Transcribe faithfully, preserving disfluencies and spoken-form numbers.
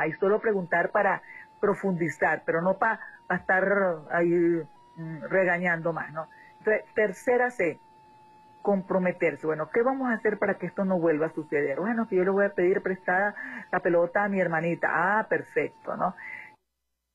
y solo preguntar para profundizar, pero no para pa estar ahí mm, regañando más, ¿no? Entonces, tercera C, comprometerse. Bueno, ¿qué vamos a hacer para que esto no vuelva a suceder? Bueno, que yo le voy a pedir prestada la pelota a mi hermanita. Ah, perfecto, ¿no?